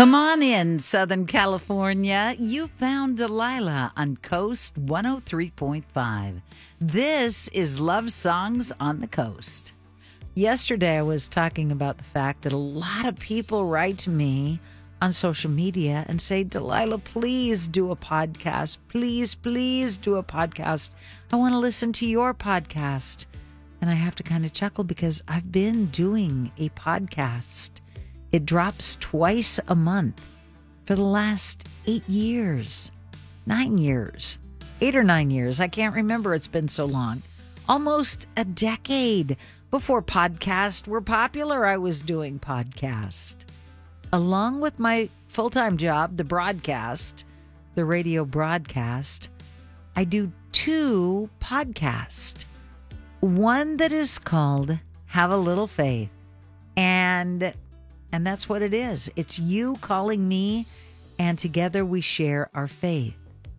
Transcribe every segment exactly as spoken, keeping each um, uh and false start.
Come on in, Southern California. You found Delilah on Coast one oh three point five. This is Love Songs on the Coast. Yesterday, I was talking about the fact that a lot of people write to me on social media and say, Delilah, please do a podcast. Please, please do a podcast. I want to listen to your podcast. And I have to kind of chuckle because I've been doing a podcast. It drops twice a month for the last eight years, nine years, eight or nine years. I can't remember. It's been so long. Almost a decade before podcasts were popular. I was doing podcast. Along with my full-time job, the broadcast, the radio broadcast, I do two podcasts. One that is called Have a Little Faith. And and that's what it is. It's you calling me, and together we share our faith.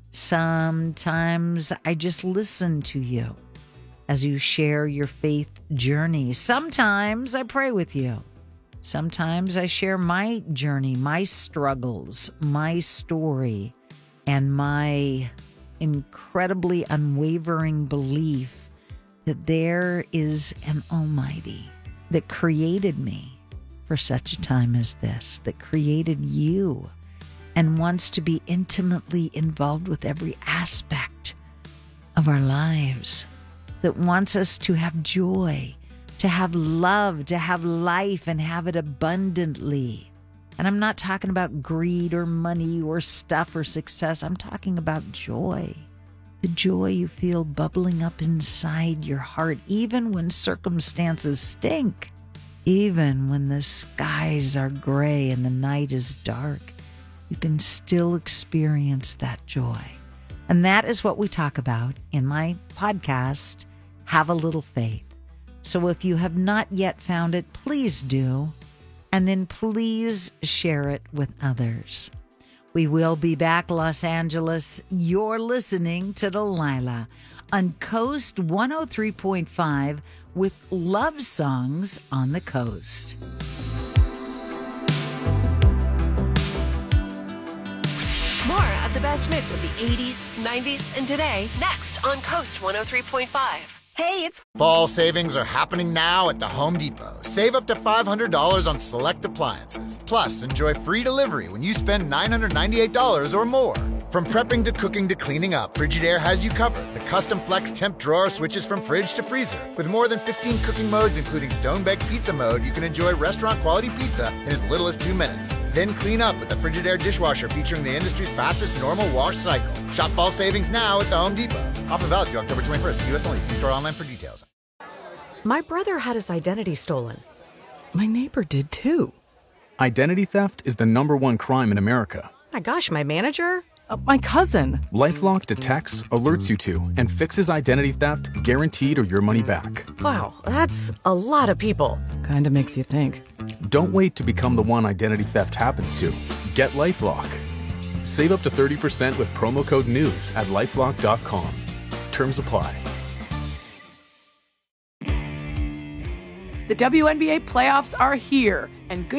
Sometimes I just listen to you as you share your faith journey. Sometimes I pray with you. Sometimes I share my journey, my struggles, my story, and my incredibly unwavering belief that there is an Almighty that created me for such a time as this, that created you and wants to be intimately involved with every aspect of our lives, that wants us to have joy, to have love, to have life, and have it abundantly. And I'm not talking about greed or money or stuff or success. I'm talking about joy. The joy you feel bubbling up inside your heart, even when circumstances stink, even when the skies are gray and the night is dark, you can still experience that joy. And that is what we talk about in my podcast, Have a Little Faith. So if you have not yet found it, please do. And then please share it with others. We will be back, Los Angeles. You're listening to Delilah on Coast one oh three point five with Love Songs on the Coast. More of the best mix of the eighties, nineties, and today, next on Coast one oh three point five. Hey, it's Fall savings are happening now at the Home Depot. Save up to five hundred dollars on select appliances. Plus, enjoy free delivery when you spend nine hundred ninety-eight dollars or more. From prepping to cooking to cleaning up, Frigidaire has you covered. The custom flex temp drawer switches from fridge to freezer. With more than fifteen cooking modes, including stone-baked pizza mode, you can enjoy restaurant-quality pizza in as little as two minutes. Then clean up with the Frigidaire dishwasher featuring the industry's fastest normal wash cycle. Shop fall savings now at the Home Depot. Offer valid through October twenty-first. U S only. See store online for details. My brother had his identity stolen. My neighbor did too. Identity theft is the number one crime in America. My gosh, my manager? Uh, my cousin. LifeLock detects, alerts you to, and fixes identity theft guaranteed or your money back. Wow, that's a lot of people. Kinda makes you think. Don't wait to become the one identity theft happens to. Get LifeLock. Save up to thirty percent with promo code NEWS at lifelock dot com. Terms apply. The W N B A playoffs are here, and good